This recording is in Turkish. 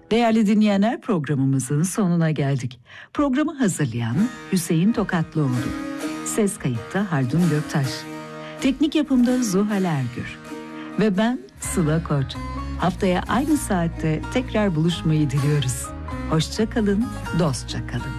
Değerli dinleyenler, programımızın sonuna geldik. Programı hazırlayan Hüseyin Tokatlıoğlu. Ses kayıtta Haldun Göktaş. Teknik yapımda Zuhal Ergür. Ve ben Sıla Koç. Haftaya aynı saatte tekrar buluşmayı diliyoruz. Hoşça kalın, dostça kalın.